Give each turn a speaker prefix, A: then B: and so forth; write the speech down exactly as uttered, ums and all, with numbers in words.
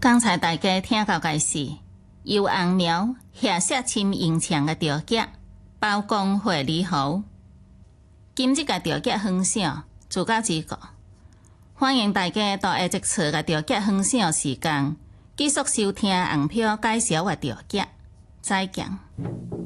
A: 剛才大家聽到嘅是由紅苗下雪深吟唱嘅調劇《包公會禮號》。今日嘅調劇分享就到這個，歡迎大家到下一次嘅調劇分享時間繼續收聽紅票介紹嘅調劇。再見。